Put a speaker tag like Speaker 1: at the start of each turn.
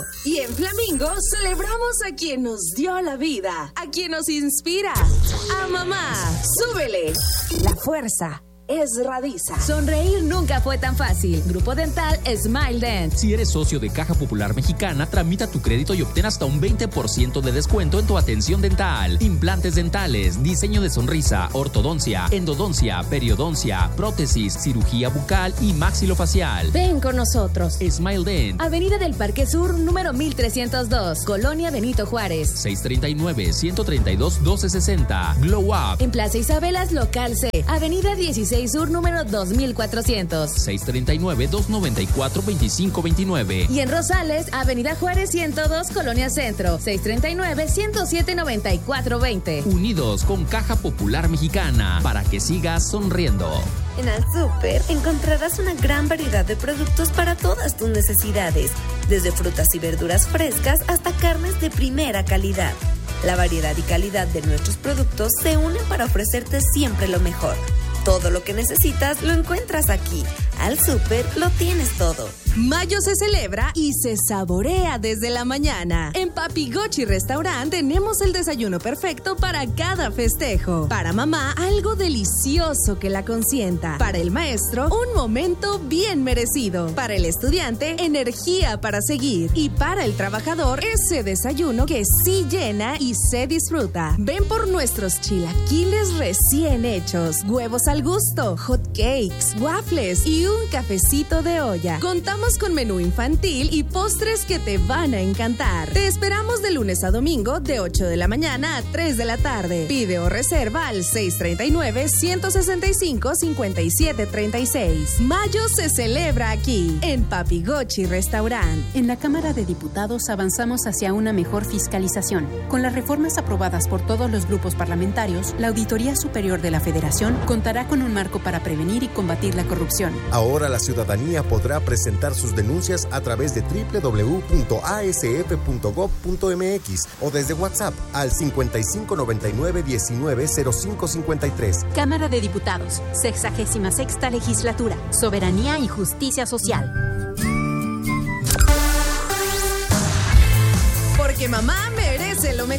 Speaker 1: Y en Flamingo celebramos a quien nos dio la vida, a quien nos inspira, a mamá. ¡Súbele! La fuerza es Radisa.
Speaker 2: Sonreír nunca fue tan fácil. Grupo Dental Smile Dent.
Speaker 3: Si eres socio de Caja Popular Mexicana, tramita tu crédito y obtén hasta un 20% de descuento en tu atención dental. Implantes dentales, diseño de sonrisa, ortodoncia, endodoncia, periodoncia, prótesis, cirugía bucal y maxilofacial.
Speaker 2: Ven con nosotros.
Speaker 3: Smile Dent.
Speaker 2: Avenida del Parque Sur, número 1302, Colonia Benito Juárez.
Speaker 3: 639-132-1260. Glow Up.
Speaker 2: En Plaza Isabelas, local C. Avenida 16 Sur, número 2400.
Speaker 3: 639-294-2529.
Speaker 2: Y en Rosales, Avenida Juárez 102, Colonia Centro. 639-107-9420.
Speaker 3: Unidos con Caja Popular Mexicana, para que sigas sonriendo.
Speaker 4: En Al Súper encontrarás una gran variedad de productos para todas tus necesidades, desde frutas y verduras frescas hasta carnes de primera calidad. La variedad y calidad de nuestros productos se unen para ofrecerte siempre lo mejor. Todo lo que necesitas lo encuentras aquí. Al Súper lo tienes todo.
Speaker 1: Mayo se celebra y se saborea desde la mañana. En Papi Gochi Restaurant tenemos el desayuno perfecto para cada festejo. Para mamá, algo delicioso que la consienta. Para el maestro, un momento bien merecido. Para el estudiante, energía para seguir. Y para el trabajador, ese desayuno que sí llena y se disfruta. Ven por nuestros chilaquiles recién hechos, huevos al gusto, hot cakes, waffles y un cafecito de olla. Contamos con menú infantil y postres que te van a encantar. Te esperamos de lunes a domingo de 8 de la mañana a 3 de la tarde. Pide o reserva al 639-165-5736. Mayo se celebra aquí, en Papi Gochi Restaurant.
Speaker 5: En la Cámara de Diputados avanzamos hacia una mejor fiscalización. Con las reformas aprobadas por todos los grupos parlamentarios, la Auditoría Superior de la Federación contará con un marco para prevenir y combatir la corrupción.
Speaker 6: Ahora la ciudadanía podrá presentar sus denuncias a través de www.asf.gov.mx o desde WhatsApp al 5599-190553.
Speaker 5: Cámara de Diputados, 66ª Legislatura, Soberanía y Justicia Social.
Speaker 1: Porque mamá merece lo mejor.